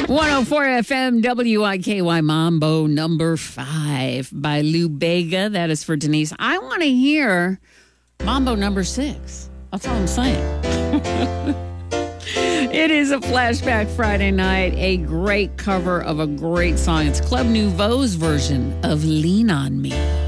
104 FM WIKY Mambo number 5 by Lou Bega. That is for Denise. I want to hear Mambo number 6. That's all I'm saying. It is a Flashback Friday night, a great cover of a great song. It's Club Nouveau's version of Lean on Me.